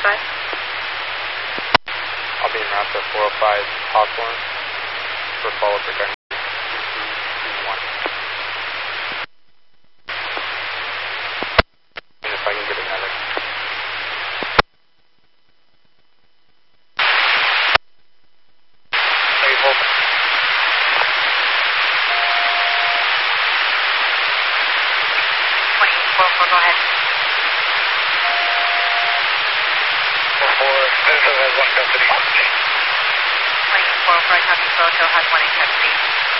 I'll be en route to 405 Hawthorne for follow-up regarding 221. And if I can get another. Hey, hold on. 24, go ahead. 4, Minnesota has 1 custody. 24, I copy, Philadelphia has 1 in custody.